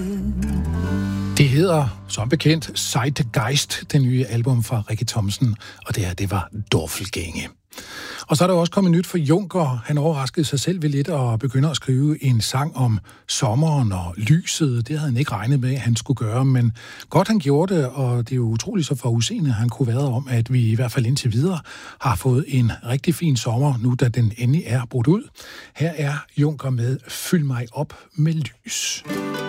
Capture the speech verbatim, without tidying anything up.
Det hedder som bekendt Zeitgeist, det nye album fra Rikke Thomsen, og det her, det var Dorfelgænge. Og så er der også kommet nyt for Juncker. Han overraskede sig selv ved lidt og begynder at skrive en sang om sommeren og lyset. Det havde han ikke regnet med, at han skulle gøre, men godt han gjorde det, og det er jo utroligt så forudseende, han kunne være om, at vi i hvert fald indtil videre har fået en rigtig fin sommer, nu da den endelig er brudt ud. Her er Juncker med Fyld mig op med lys.